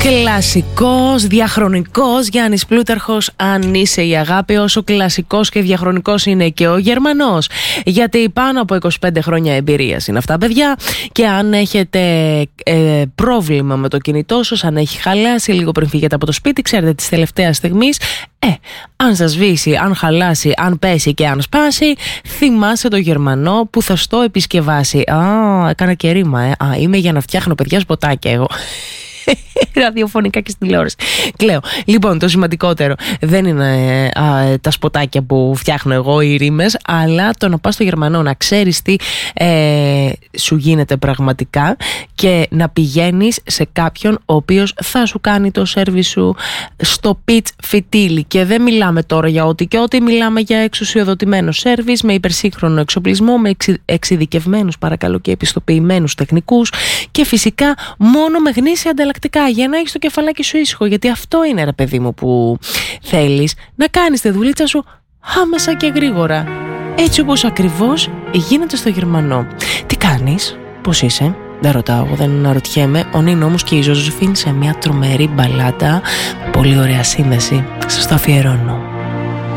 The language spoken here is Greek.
Κλασικός, διαχρονικός Γιάννης Πλούταρχος, αν είσαι η αγάπη, όσο κλασικός και διαχρονικός είναι και ο Γερμανός. Γιατί πάνω από 25 χρόνια εμπειρίας είναι αυτά, παιδιά. Και αν έχετε πρόβλημα με το κινητό σας, αν έχει χαλάσει λίγο πριν φύγετε από το σπίτι, ξέρετε της τελευταίας στιγμής, αν σας σβήσει, αν χαλάσει, αν πέσει και αν σπάσει, θυμάσαι το Γερμανό που θα στο επισκευάσει. Έκανα και ρήμα, είμαι για να φτιάχνω, παιδιά, σποτάκια εγώ. Ραδιοφωνικά και στη τηλεόραση. Κλαίω. Λοιπόν, το σημαντικότερο δεν είναι τα σποτάκια που φτιάχνω εγώ, οι ρήμες, αλλά το να πας στο Γερμανό, να ξέρεις τι σου γίνεται πραγματικά και να πηγαίνεις σε κάποιον ο οποίος θα σου κάνει το σέρβις σου στο pitch φιτίλι. Και δεν μιλάμε τώρα για ό,τι και ό,τι, μιλάμε για εξουσιοδοτημένο σέρβις με υπερσύγχρονο εξοπλισμό, με εξειδικευμένους παρακαλώ και επιστοποιημένους τεχνικούς και φυσικά μόνο με γνήσια ανταλλακτικά, για να έχεις το κεφαλάκι σου ήσυχο, γιατί αυτό είναι, ρε παιδί μου, που θέλεις, να κάνεις τη δουλίτσα σου άμεσα και γρήγορα, έτσι όπως ακριβώς γίνεται στο Γερμανό. Τι κάνεις, πώς είσαι? Δεν ρωτάω, δεν αναρωτιέμαι. Ο Νίνο όμως και η Ζωζεφίν σε μια τρομερή μπαλάτα, πολύ ωραία σύνδεση, σας το αφιερώνω.